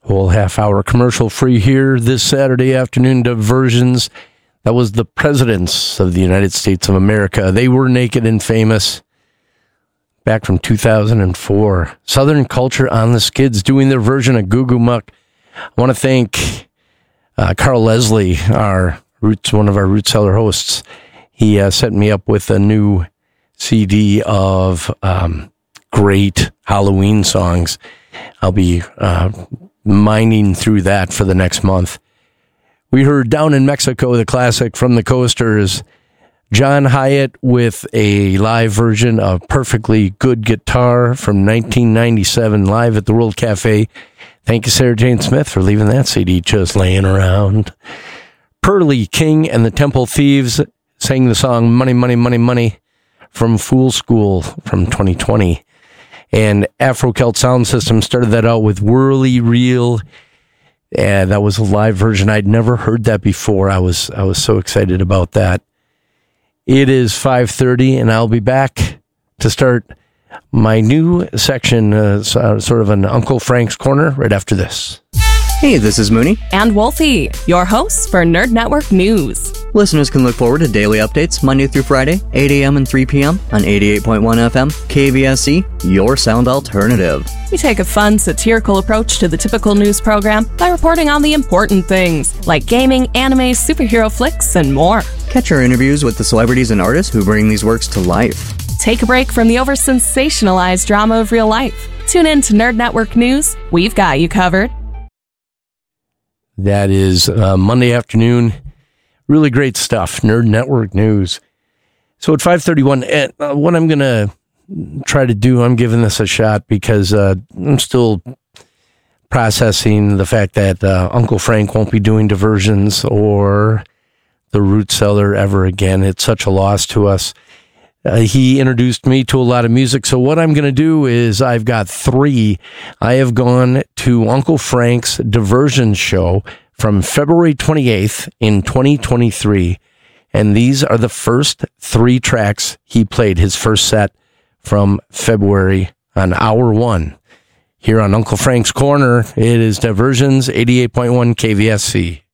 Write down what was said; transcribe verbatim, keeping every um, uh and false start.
Whole half hour commercial free here this Saturday afternoon. Diversions. That was the presidents of the United States of America. They Were Naked and Famous. Back from two thousand four. Southern Culture on the Skids doing their version of Goo Goo Muck. I want to thank uh, Carl Leslie, our roots, one of our Root Cellar hosts. He uh, set me up with a new C D of um, great Halloween songs. I'll be uh, mining through that for the next month. We heard Down in Mexico, the classic from the Coasters. John Hyatt with a live version of Perfectly Good Guitar from nineteen ninety-seven, live at the World Cafe. Thank you, Sarah Jane Smith, for leaving that C D just laying around. Pearly King and the Temple Thieves sang the song Money, Money, Money, Money from Fool School from twenty twenty. And Afro Celt Sound System started that out with Whirly Reel. And that was a live version. I'd never heard that before. I was I was so excited about that. It is five thirty, and I'll be back to start my new section, uh, sort of an Uncle Frank's Corner, right after this. Hey, this is Mooney. And Wolfie, your hosts for Nerd Network News. Listeners can look forward to daily updates Monday through Friday, eight a.m. and three p.m. on eighty-eight point one F M, K V S C, your sound alternative. We take a fun, satirical approach to the typical news program by reporting on the important things, like gaming, anime, superhero flicks, and more. Catch our interviews with the celebrities and artists who bring these works to life. Take a break from the over-sensationalized drama of real life. Tune in to Nerd Network News. We've got you covered. That is uh, Monday afternoon. Really great stuff. Nerd Network News. So at five thirty-one, uh, what I'm going to try to do, I'm giving this a shot because uh, I'm still processing the fact that uh, Uncle Frank won't be doing Diversions or the Root Cellar ever again. It's such a loss to us. Uh, he introduced me to a lot of music. So what I'm going to do is I've got three. I have gone to Uncle Frank's Diversion show from February twenty-eighth in twenty twenty-three. And these are the first three tracks he played, his first set from February on hour one. Here on Uncle Frank's Corner, it is Diversions, eighty-eight point one K V S C.